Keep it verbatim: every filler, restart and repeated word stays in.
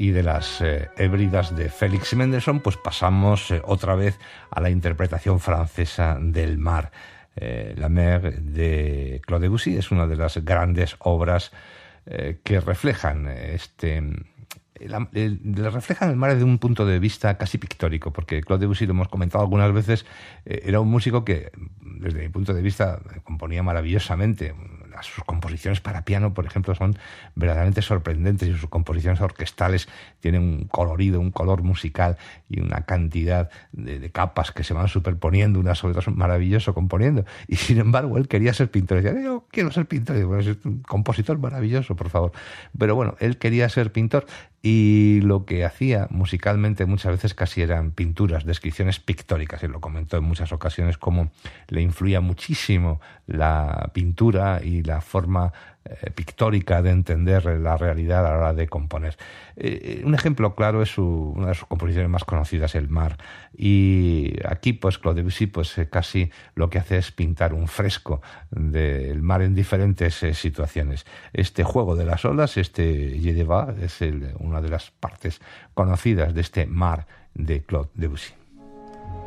y de las eh, Hébridas de Félix Mendelssohn, pues pasamos eh, otra vez a la interpretación francesa del mar. Eh, La Mer de Claude Debussy es una de las grandes obras eh, que reflejan este... La, el, le reflejan el mar desde un punto de vista casi pictórico, porque Claude Debussy, lo hemos comentado algunas veces, eh, era un músico que, desde mi punto de vista, componía maravillosamente. Sus composiciones para piano, por ejemplo, son verdaderamente sorprendentes, y sus composiciones orquestales tienen un colorido, un color musical y una cantidad de, de capas que se van superponiendo unas sobre otras, maravilloso componiendo. Y sin embargo, él quería ser pintor. Decía, yo quiero ser pintor. Y digo, bueno, es un compositor maravilloso, por favor. Pero bueno, él quería ser pintor, y lo que hacía musicalmente muchas veces casi eran pinturas, descripciones pictóricas. Él lo comentó en muchas ocasiones, cómo le influía muchísimo la pintura y la forma eh, pictórica de entender la realidad a la hora de componer. Eh, un ejemplo claro es su, una de sus composiciones más conocidas, El mar. Y aquí, pues, Claude Debussy, pues, eh, casi lo que hace es pintar un fresco del mar en diferentes eh, situaciones. Este juego de las olas, este Je de va, es el, una de las partes conocidas de este mar de Claude Debussy.